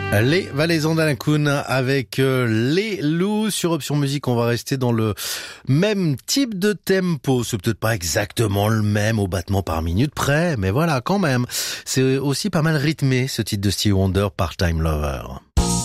Les Valaisans d'Alain Kuhn avec les loups. Sur Option Musique, on va rester dans le même type de tempo. C'est peut-être pas exactement le même au battement par minute près, mais voilà, quand même. C'est aussi pas mal rythmé, ce titre de Stevie Wonder, Part-Time Lover.